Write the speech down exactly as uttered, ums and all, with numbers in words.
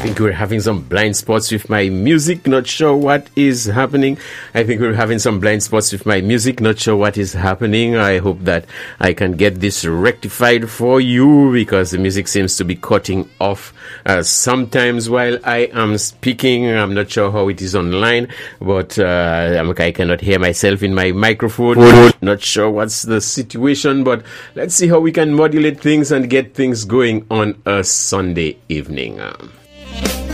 think we're having some blind spots with my music. Not sure what is happening. I think we're having some blind spots with my music. Not sure what is happening. I hope that I can get this rectified for you because the music seems to be cutting off uh, sometimes while I am speaking. I'm not sure how it is online, but uh, I cannot hear myself in my microphone. Not sure what's the situation, but let's see how we can modulate things and get things going on a Sunday evening.